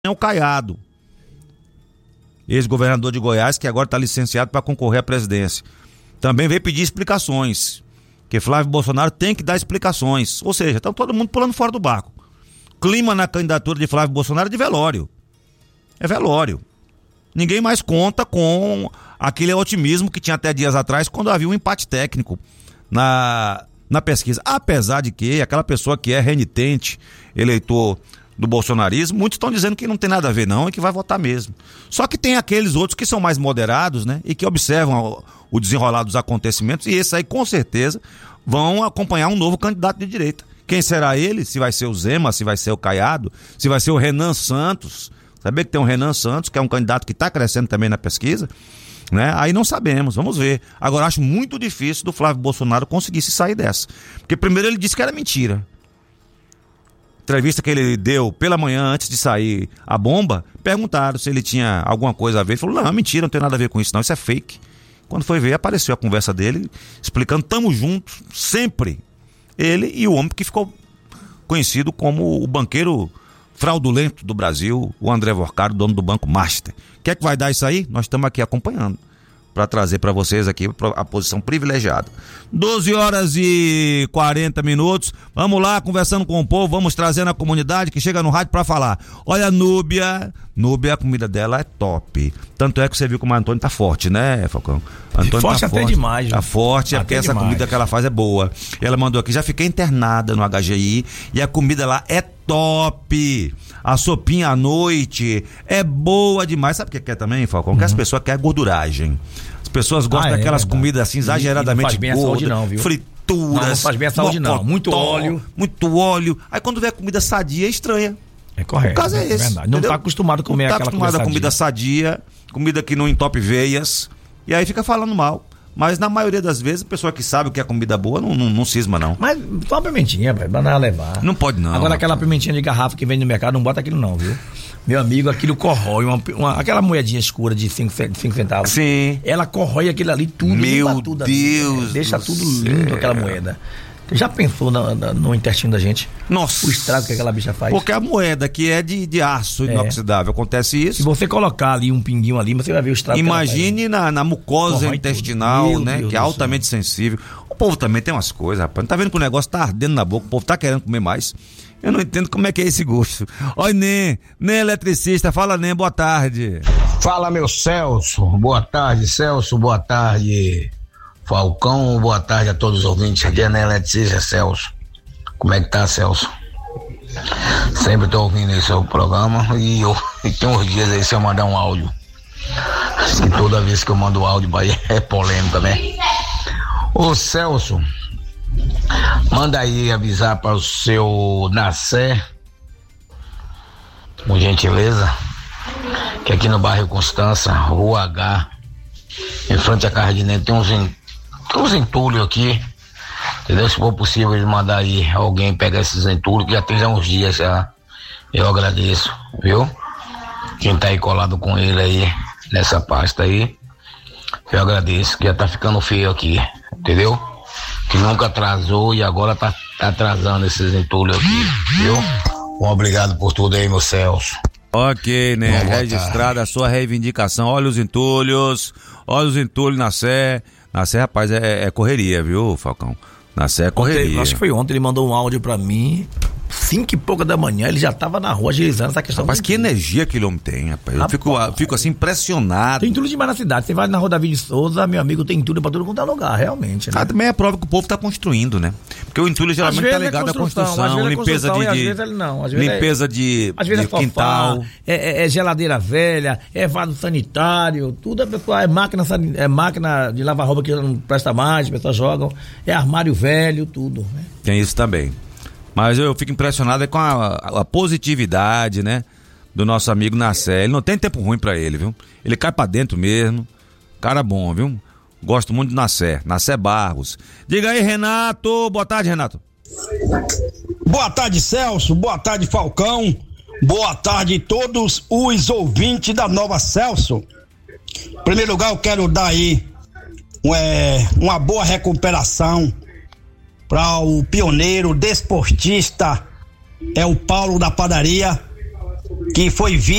é o Caiado, ex-governador de Goiás, que agora está licenciado para concorrer à presidência. Também veio pedir explicações, que Flávio Bolsonaro tem que dar explicações. Ou seja, está todo mundo pulando fora do barco. Clima na candidatura de Flávio Bolsonaro é de velório. É velório. Ninguém mais conta com aquele otimismo que tinha até dias atrás, quando havia um empate técnico na pesquisa. Apesar de que aquela pessoa que é renitente, eleitor do bolsonarismo, muitos estão dizendo que não tem nada a ver não e que vai votar mesmo. Só que tem aqueles outros que são mais moderados, né? E que observam o desenrolar dos acontecimentos, e esses aí com certeza vão acompanhar um novo candidato de direita. Quem será ele? Se vai ser o Zema, se vai ser o Caiado, se vai ser o Renan Santos. Sabia que tem o Renan Santos, que é um candidato que está crescendo também na pesquisa, né? Aí não sabemos, vamos ver. Agora, acho muito difícil do Flávio Bolsonaro conseguir se sair dessa. Porque primeiro ele disse que era mentira. Entrevista que ele deu pela manhã antes de sair a bomba, perguntaram se ele tinha alguma coisa a ver. Ele falou, não, mentira, não tem nada a ver com isso não, isso é fake. Quando foi ver, apareceu a conversa dele, explicando, tamo juntos, sempre. Ele e o homem que ficou conhecido como o banqueiro fraudulento do Brasil, o André Vorcaro, dono do Banco Master. O que é que vai dar isso aí? Nós estamos aqui acompanhando, para trazer para vocês aqui a posição privilegiada. 12h40. Vamos lá, conversando com o povo, vamos trazendo a comunidade que chega no rádio para falar. Olha a Núbia, a comida dela é top. Tanto é que você viu como a Antônio tá forte, né, Falcão? Antônio forte tá até forte, demais. Tá forte, é porque essa comida que ela faz é boa. Ela mandou aqui, já fiquei internada no HGI e a comida lá é top. A sopinha à noite é boa demais. Sabe o que é também, Falcão? Que as pessoas querem gorduragem. As pessoas gostam daquelas comidas assim exageradamente gordas, frituras. Não faz bem a saúde não. Muito óleo. Aí quando vê a comida sadia, é estranha. É correto. O caso é esse. Verdade. Não está acostumado a comer aquela comida sadia. Não está acostumado a comida sadia, comida que não entope veias. E aí fica falando mal. Mas na maioria das vezes, a pessoa que sabe o que é comida boa não cisma, não. Mas só uma pimentinha, vai mandar levar. Não pode, não. Agora, aquela pimentinha de garrafa que vende no mercado, não bota aquilo, não, viu? Meu amigo, aquilo corrói. Aquela moedinha escura de 5 centavos. Sim. Ela corrói aquilo ali tudo. Meu tudo Deus. Ali, deixa tudo lindo aquela moeda. Já pensou no intestino da gente? Nossa. O estrago que aquela bicha faz? Porque a moeda que é de aço inoxidável, acontece isso. Se você colocar ali um pinguinho ali, você vai ver o estrago. Imagine na mucosa intestinal, né? Deus, que é altamente sensível. O povo também tem umas coisas, rapaz. Não tá vendo que o negócio tá ardendo na boca, o povo tá querendo comer mais. Eu não entendo como é que é esse gosto. Oi, Nem eletricista, fala Nem, boa tarde. Fala, meu Celso, boa tarde, Celso, boa tarde, Falcão, boa tarde a todos os ouvintes. Aqui é Nen Eletricista, Celso. Como é que tá, Celso? Sempre tô ouvindo esse seu programa e tem uns dias aí se eu mandar um áudio. E toda vez que eu mando áudio é polêmica, né? Ô Celso, manda aí avisar para o seu Nassé, com gentileza, que aqui no bairro Constança, Rua H, em frente à Casa de Neto, tem uns entulhos aqui, entendeu? Se for possível ele mandar aí alguém pegar esses entulhos, que já tem uns dias já. Eu agradeço, viu? Quem tá aí colado com ele aí, nessa pasta aí, eu agradeço, que já tá ficando feio aqui, entendeu? Que nunca atrasou e agora tá atrasando esses entulhos aqui, viu? Obrigado por tudo aí, meu Celso. Ok, né? Registrada a sua reivindicação. Olha os entulhos na Sé. Na Sé, rapaz, é correria, viu, Falcão? Na Sé é correria. Acho que foi ontem, ele mandou um áudio pra mim, 5 e pouca da manhã, ele já tava na rua agilizando essa questão. Mas que energia que ele homem tem, rapaz. Eu fico assim impressionado. Tem tudo demais na cidade. Você vai na rua Davi de Souza, meu amigo, tem tudo pra tudo quanto é lugar, realmente. Né? Também é prova que o povo tá construindo, né? Porque o entulho geralmente tá ligado à construção, limpeza de quintal. É geladeira velha, é vaso sanitário, tudo é máquina de lavar roupa que não presta mais, as pessoas jogam, é armário velho, tudo. Né? Tem isso também. Mas eu fico impressionado com a positividade, né, do nosso amigo Nassé. Ele não tem tempo ruim pra ele, viu? Ele cai pra dentro mesmo. Cara bom, viu? Gosto muito do Nassé Barros. Diga aí, Renato. Boa tarde, Renato. Boa tarde, Celso. Boa tarde, Falcão. Boa tarde a todos os ouvintes da Nova Celso. Em primeiro lugar, eu quero dar aí uma boa recuperação para o pioneiro desportista, o Paulo da padaria, que foi vítima